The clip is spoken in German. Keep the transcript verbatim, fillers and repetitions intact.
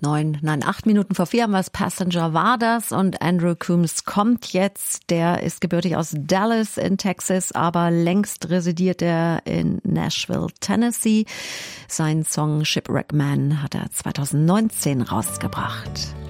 Neun, nein, acht Minuten vor vier haben wir es. Passenger war das und Andrew Coombs kommt jetzt. Der ist gebürtig aus Dallas in Texas, aber längst residiert er in Nashville, Tennessee. Sein Song Shipwreck Man hat er zwanzig neunzehn rausgebracht.